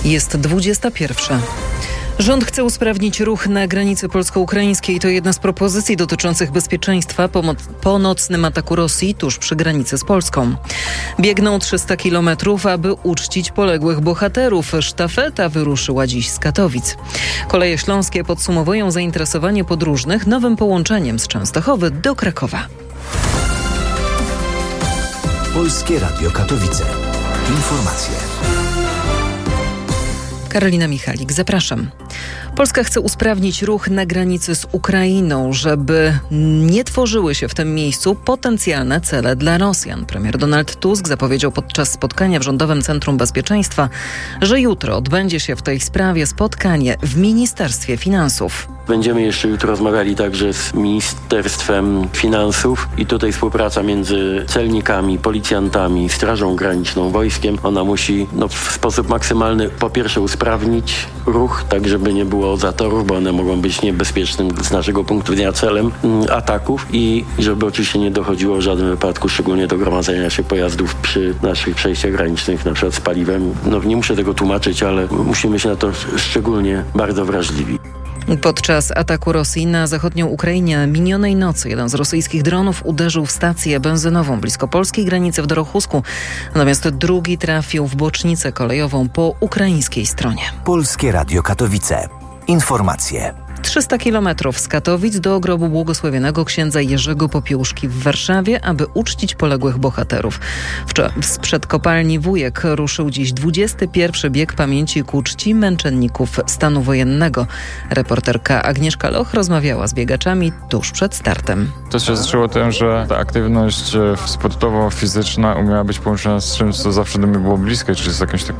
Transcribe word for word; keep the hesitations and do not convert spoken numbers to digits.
Jest dwudziesta pierwsza. Rząd chce usprawnić ruch na granicy polsko-ukraińskiej. To jedna z propozycji dotyczących bezpieczeństwa po, mo- po nocnym ataku Rosji tuż przy granicy z Polską. Biegną trzysta kilometrów, aby uczcić poległych bohaterów. Sztafeta wyruszyła dziś z Katowic. Koleje śląskie podsumowują zainteresowanie podróżnych nowym połączeniem z Częstochowy do Krakowa. Polskie Radio Katowice. Informacje. Karolina Michalik, zapraszam. Polska chce usprawnić ruch na granicy z Ukrainą, żeby nie tworzyły się w tym miejscu potencjalne cele dla Rosjan. Premier Donald Tusk zapowiedział podczas spotkania w Rządowym Centrum Bezpieczeństwa, że jutro odbędzie się w tej sprawie spotkanie w Ministerstwie Finansów. Będziemy jeszcze jutro rozmawiali także z Ministerstwem Finansów i tutaj współpraca między celnikami, policjantami, Strażą Graniczną, wojskiem. Ona musi no, w sposób maksymalny po pierwsze usprawnić ruch, tak żeby nie było zatorów, bo one mogą być niebezpiecznym z naszego punktu widzenia celem mm, ataków i żeby oczywiście nie dochodziło w żadnym wypadku, szczególnie do gromadzenia się pojazdów przy naszych przejściach granicznych, na przykład z paliwem. No nie muszę tego tłumaczyć, ale musimy się na to szczególnie bardzo wrażliwi. Podczas ataku Rosji na zachodnią Ukrainę minionej nocy jeden z rosyjskich dronów uderzył w stację benzynową blisko polskiej granicy w Dorochusku, natomiast drugi trafił w bocznicę kolejową po ukraińskiej stronie. Polskie Radio Katowice. Informacje. trzysta kilometrów z Katowic do grobu błogosławionego księdza Jerzego Popiełuszki w Warszawie, aby uczcić poległych bohaterów. Sprzed kopalni Wujek ruszył dziś dwudziesty pierwszy bieg pamięci ku czci męczenników stanu wojennego. Reporterka Agnieszka Loch rozmawiała z biegaczami tuż przed startem. To się zaczęło tym, że ta aktywność sportowo-fizyczna umiała być połączona z czymś, co zawsze do mnie było bliskie, czyli z jakąś taką